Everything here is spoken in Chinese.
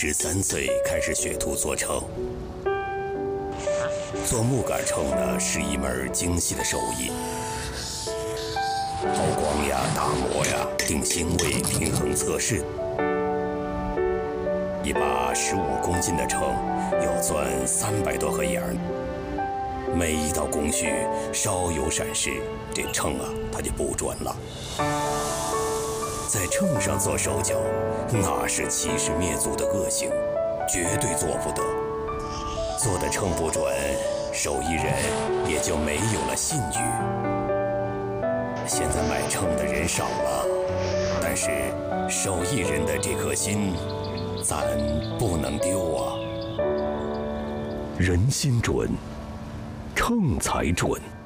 13岁开始学徒做秤。做木杆秤呢，是一门精细的手艺，抛光呀、打磨呀、定星位、平衡测试。一把15公斤的秤要钻300多个眼儿，每一道工序稍有闪失，这秤啊它就不准了。在秤上做手脚，那是欺师灭祖的恶行，绝对做不得。做的秤不准，手艺人也就没有了信誉。现在买秤的人少了，但是手艺人的这颗心，咱不能丢啊。人心准，秤才准。